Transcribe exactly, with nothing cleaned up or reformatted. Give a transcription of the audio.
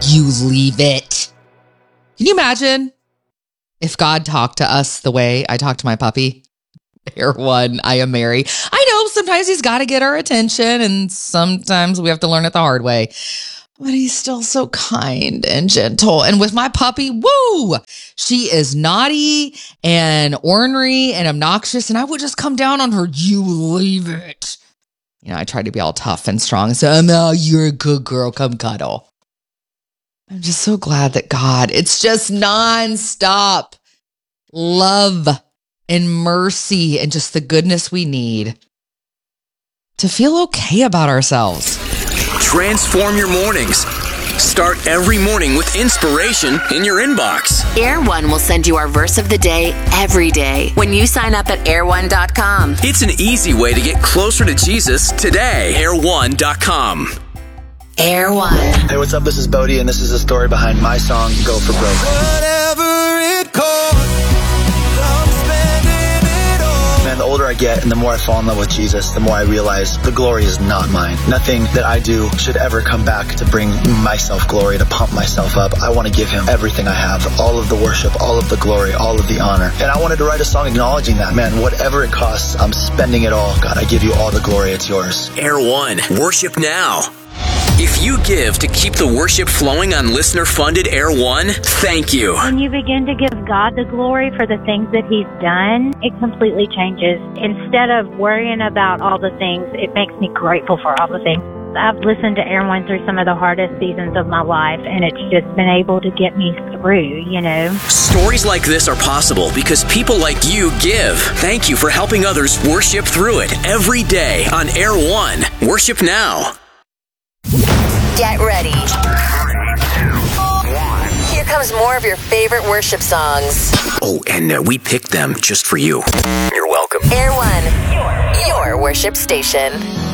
you leave it. Can you imagine if God talked to us the way I talk to my puppy? Air One, I am Mary. I know sometimes he's got to get our attention and sometimes we have to learn it the hard way. But he's still so kind and gentle. And with my puppy, woo, she is naughty and ornery and obnoxious. And I would just come down on her. You leave it. You know, I try to be all tough and strong. So, oh, no, you're a good girl. Come cuddle. I'm just so glad that God, it's just nonstop love and mercy and just the goodness we need to feel okay about ourselves. Transform your mornings. Start every morning with inspiration in your inbox. Air One will send you our verse of the day every day when you sign up at air one dot com. It's an easy way to get closer to Jesus today. air one dot com. Air One. Hey, what's up? This is Bodie, and this is the story behind my song, Go For Broke. Whatever it costs, I'm spending it all. Man, the older I get and the more I fall in love with Jesus, the more I realize the glory is not mine. Nothing that I do should ever come back to bring myself glory, to pump myself up. I want to give him everything I have, all of the worship, all of the glory, all of the honor. And I wanted to write a song acknowledging that. Man, whatever it costs, I'm spending it all. God, I give you all the glory. It's yours. Air One. Worship now. If you give to keep the worship flowing on listener-funded Air One, thank you. When you begin to give God the glory for the things that he's done, it completely changes. Instead of worrying about all the things, it makes me grateful for all the things. I've listened to Air One through some of the hardest seasons of my life, and it's just been able to get me through, you know. Stories like this are possible because people like you give. Thank you for helping others worship through it every day on Air One. Worship now. Get ready. Here comes more of your favorite worship songs. Oh, and uh, we picked them just for you. You're welcome. Air One, your, your worship station.